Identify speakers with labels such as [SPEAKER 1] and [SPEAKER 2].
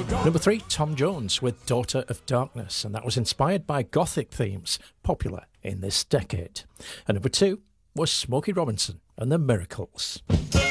[SPEAKER 1] Number 3, Tom Jones with Daughter of Darkness, and that was inspired by Gothic themes popular in this decade. And number 2 was Smokey Robinson and the Miracles.